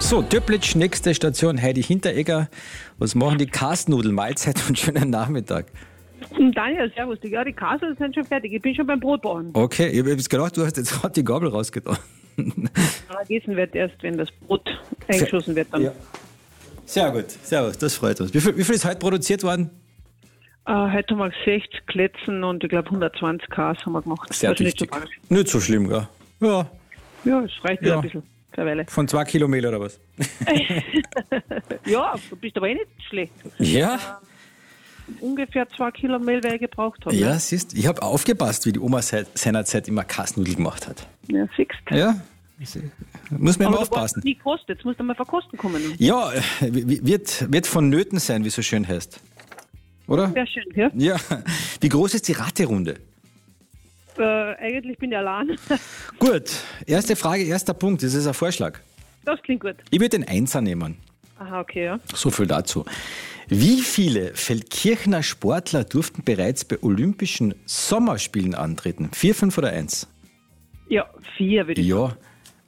So, Töplitsch, nächste Station, Heidi Hinteregger. Was machen die Kasnudeln? Mahlzeit und schönen Nachmittag. Daniel, servus. Ja, die Kasel sind schon fertig. Ich bin schon beim Brotbauen. Okay, ich habe jetzt gedacht, du hast jetzt gerade die Gabel rausgetan. Gießen wird erst, wenn das Brot eingeschossen wird. Dann. Ja. Sehr gut, servus, das freut uns. Wie viel ist heute produziert worden? Heute haben wir 60 Kletzen und ich glaube 120 Ks haben wir gemacht. Sehr also tüchtig. nicht so falsch. Nicht so schlimm, gell? Ja, Ja, es reicht Ja. ein bisschen für eine Weile. von 2 Kilometer oder was? Ja, du bist aber nicht schlecht. Ja, Ungefähr 2 Kilo Mehl, weil ich gebraucht habe. ja, siehst, ich habe aufgepasst, wie die Oma seinerzeit immer Kasnudeln gemacht hat. Ja, siehst. Ja, muss man immer Aber aufpassen. nie kostet. Jetzt musst du mal verkosten kommen. Ja, wird vonnöten sein, wie es so schön heißt. Oder? Sehr schön, ja? Ja. Wie groß ist die Raterunde? Eigentlich bin ich allein. Gut, erste Frage, erster Punkt. Das ist ein Vorschlag. Das klingt gut. Ich würde den Einser nehmen. Aha, okay, ja. So viel dazu. Wie viele Feldkirchner Sportler durften bereits bei Olympischen Sommerspielen antreten? 4, 5 oder 1? Ja, 4 würde ich sagen. Ja,